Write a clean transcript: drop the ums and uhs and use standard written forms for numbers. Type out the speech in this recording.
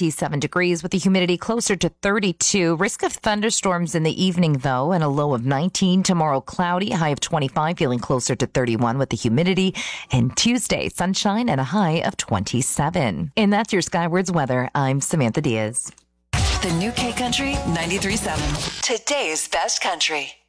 27 degrees with the humidity closer to 32. Risk of thunderstorms in the evening, though, and a low of 19. Tomorrow, cloudy, high of 25, feeling closer to 31 with the humidity. And Tuesday, sunshine and a high of 27. And that's your Skywards weather. I'm Samantha Diaz. The new K Country 93.7. Today's best country.